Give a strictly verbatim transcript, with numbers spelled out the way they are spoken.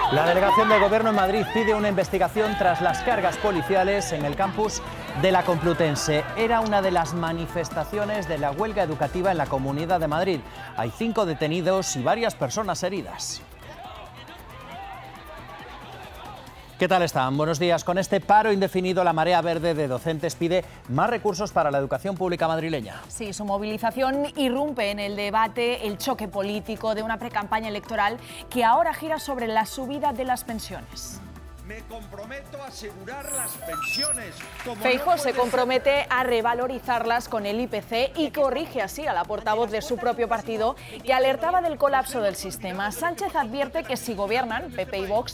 La delegación del Gobierno en Madrid pide una investigación tras las cargas policiales en el campus de la Complutense. Era una de las manifestaciones de la huelga educativa en la Comunidad de Madrid. Hay cinco detenidos y varias personas heridas. ¿Qué tal están? Buenos días. Con este paro indefinido, la Marea Verde de Docentes pide más recursos para la educación pública madrileña. Sí, su movilización irrumpe en el debate, el choque político de una precampaña electoral que ahora gira sobre la subida de las pensiones. Me comprometo a asegurar las pensiones. Feijóo no se compromete ser... a revalorizarlas con el I P C y corrige así a la portavoz de su propio partido que alertaba del colapso del sistema. Sánchez advierte que si gobiernan, P P y Vox